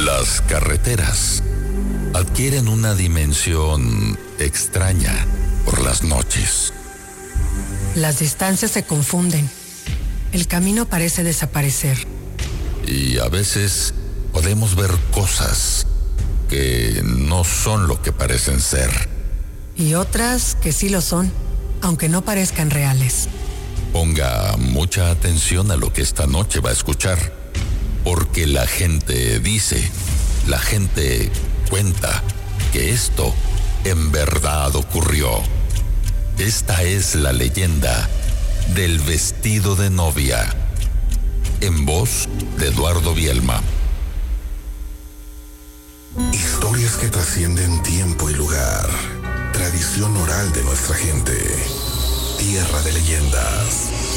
Las carreteras adquieren una dimensión extraña por las noches. Las distancias se confunden. El camino parece desaparecer. Y a veces podemos ver cosas que no son lo que parecen ser. Y otras que sí lo son, aunque no parezcan reales. Ponga mucha atención a lo que esta noche va a escuchar, porque la gente dice, la gente cuenta que esto en verdad ocurrió. Esta es la leyenda del vestido de novia, en voz de Eduardo Bielma. Historias que trascienden tiempo y lugar. Tradición oral de nuestra gente. Tierra de leyendas.